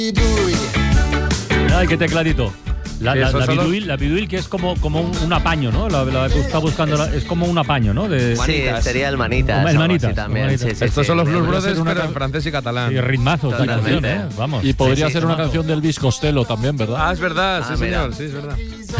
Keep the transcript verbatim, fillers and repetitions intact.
Ay, qué tecladito. La, la, la, solo... biduil, la biduil que es como, como un, un apaño, ¿no? La, la que está buscando la, es como un apaño, ¿no? De... Sí, sería el Manitas. El Manitas también. Manitas. Sí, sí, Estos sí, son los Blues sí, Brothers, una pero can... en francés y catalán. Y ritmazos de canción, ¿eh? Vamos. Y podría sí, sí, ser una temazo. canción del Elvis Costello también, ¿verdad? Ah, es verdad, Ah, sí, mira. señor, sí, es verdad.